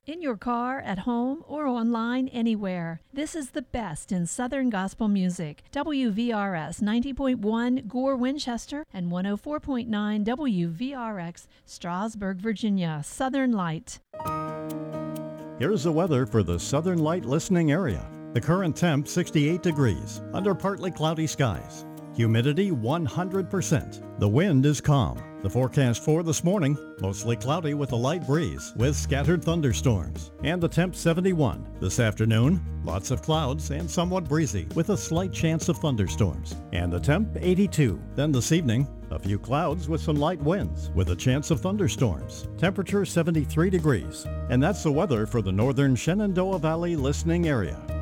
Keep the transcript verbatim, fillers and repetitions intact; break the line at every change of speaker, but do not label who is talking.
In your car, at home, or online, anywhere. This is the best in Southern gospel music. W V R S ninety point one Gore, Winchester, and one oh four point nine W V R X, Strasburg, Virginia. Southern Light.
Here's the weather for the Southern Light listening area. The current temp sixty-eight degrees, under partly cloudy skies. Humidity one hundred percent. The wind is calm. The forecast for this morning, mostly cloudy with a light breeze with scattered thunderstorms. And the temp seventy-one. This afternoon, lots of clouds and somewhat breezy with a slight chance of thunderstorms. And the temp eighty-two. Then this evening, a few clouds with some light winds with a chance of thunderstorms. Temperature seventy-three degrees. And that's the weather for the northern Shenandoah Valley listening area.